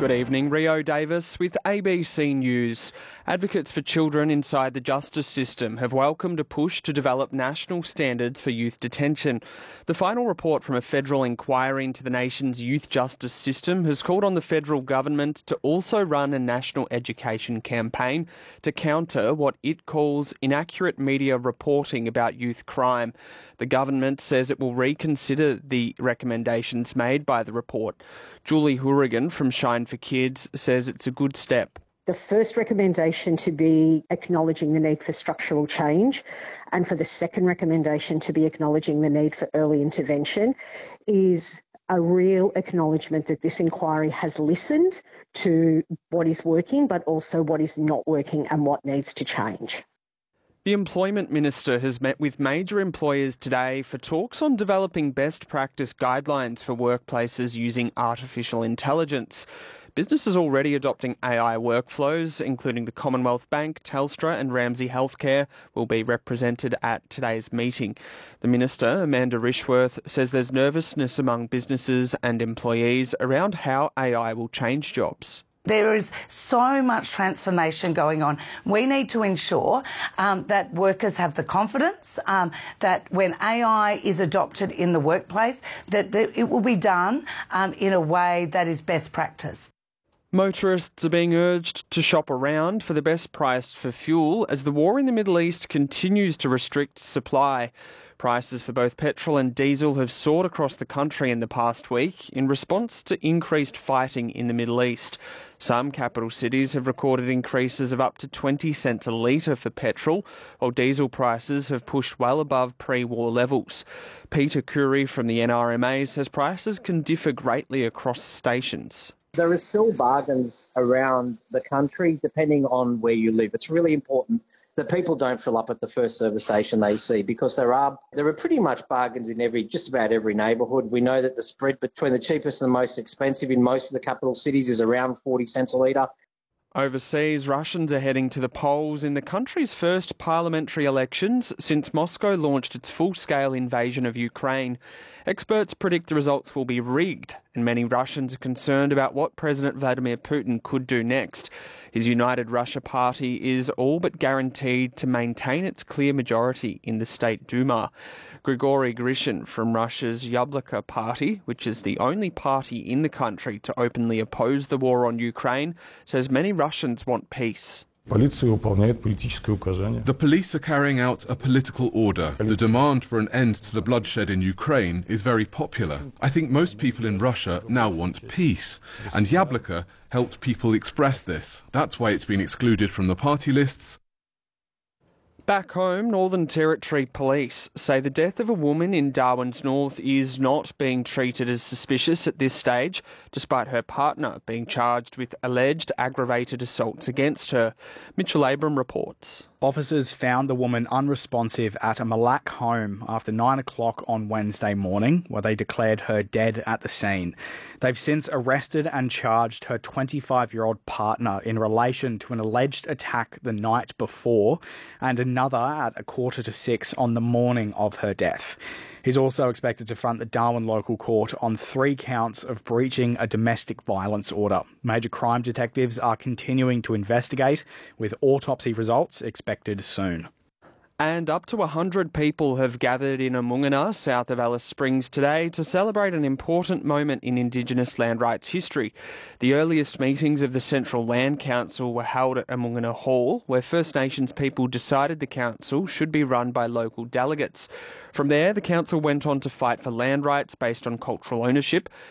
Good evening, Rio Davis with ABC News. Advocates for children inside the justice system have welcomed a push to develop national standards for youth detention. The final report from a federal inquiry into the nation's youth justice system has called on the federal government to also run a national education campaign to counter what it calls inaccurate media reporting about youth crime. The government says it will reconsider the recommendations made by the report. Julie Hourigan from Shine for Kids says it's a good step. The first recommendation to be acknowledging the need for structural change, and for the second recommendation to be acknowledging the need for early intervention, is a real acknowledgement that this inquiry has listened to what is working, but also what is not working and what needs to change. The Employment Minister has met with major employers today for talks on developing best practice guidelines for workplaces using artificial intelligence. Businesses already adopting AI workflows, including the Commonwealth Bank, Telstra and Ramsay Health Care, will be represented at today's meeting. The Minister, Amanda Rishworth, says there's nervousness among businesses and employees around how AI will change jobs. There is so much transformation going on. We need to ensure that workers have the confidence that when AI is adopted in the workplace, that it will be done in a way that is best practice. Motorists are being urged to shop around for the best price for fuel as the war in the Middle East continues to restrict supply. Prices for both petrol and diesel have soared across the country in the past week in response to increased fighting in the Middle East. Some capital cities have recorded increases of up to 20 cents a litre for petrol, while diesel prices have pushed well above pre-war levels. Peter Curry from the NRMA says prices can differ greatly across stations. There are still bargains around the country depending on where you live. It's really important that people don't fill up at the first service station they see, because there are pretty much bargains in just about every neighbourhood. We know that the spread between the cheapest and the most expensive in most of the capital cities is around 40 cents a litre. Overseas, Russians are heading to the polls in the country's first parliamentary elections since Moscow launched its full-scale invasion of Ukraine. Experts predict the results will be rigged, and many Russians are concerned about what President Vladimir Putin could do next. His United Russia party is all but guaranteed to maintain its clear majority in the State Duma. Grigory Grishin from Russia's Yabloko party, which is the only party in the country to openly oppose the war on Ukraine, says many Russians want peace. The police are carrying out a political order. The demand for an end to the bloodshed in Ukraine is very popular. I think most people in Russia now want peace, and Yabloko helped people express this. That's why it's been excluded from the party lists. Back home, Northern Territory Police say the death of a woman in Darwin's North is not being treated as suspicious at this stage, despite her partner being charged with alleged aggravated assaults against her. Mitchell Abram reports. Officers found the woman unresponsive at a Malak home after 9 o'clock on Wednesday morning, where they declared her dead at the scene. They've since arrested and charged her 25-year-old partner in relation to an alleged attack the night before and another at 5:45 on the morning of her death. He's also expected to front the Darwin local court on 3 counts of breaching a domestic violence order. Major crime detectives are continuing to investigate, with autopsy results expected soon. And up to 100 people have gathered in Amungana, south of Alice Springs today, to celebrate an important moment in Indigenous land rights history. The earliest meetings of the Central Land Council were held at Amungana Hall, where First Nations people decided the council should be run by local delegates. From there, the council went on to fight for land rights based on cultural ownership,